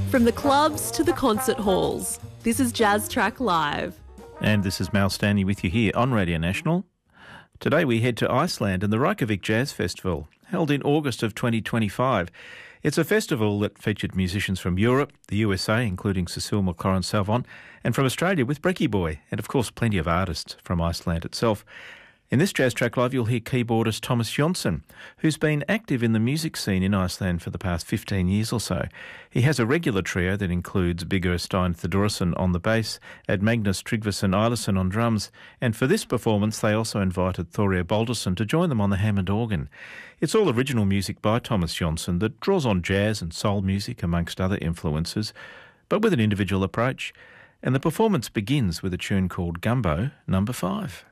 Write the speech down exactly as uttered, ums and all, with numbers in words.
From the clubs to the concert halls, this is Jazz Track Live. And this is Mal Stanley with you here on Radio National. Today we head to Iceland and the Reykjavik Jazz Festival, held in August of twenty twenty-five. It's a festival that featured musicians from Europe, the U S A, including Cecile McLaurin-Salvant, and from Australia with Brekkie Boy, and of course plenty of artists from Iceland itself. In this Jazz Track Live, you'll hear keyboardist Thomas Jonsson, who's been active in the music scene in Iceland for the past fifteen years or so. He has a regular trio that includes Bigger Stein Theodorsson on the bass, and Magnus Tryggvason Eilerson on drums, and for this performance they also invited Thorir Baldursson to join them on the Hammond organ. It's all original music by Thomas Jonsson that draws on jazz and soul music amongst other influences, but with an individual approach. And the performance begins with a tune called Gumbo Number Five.